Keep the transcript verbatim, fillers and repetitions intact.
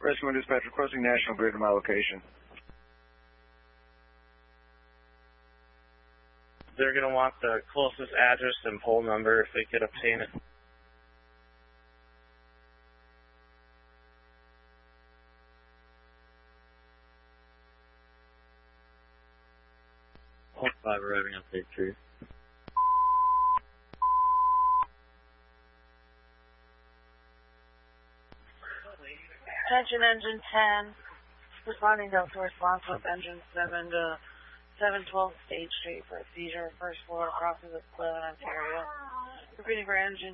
Rescue and dispatch requesting National Grid to my location. They're going to want the closest address and pole number if they could obtain it. Pole five arriving on stage three. Attention engine ten, responding to a response with engine seven to seven twelve Stage Street for a seizure, first floor, crossing the Cleveland, Ontario. Repeating for engine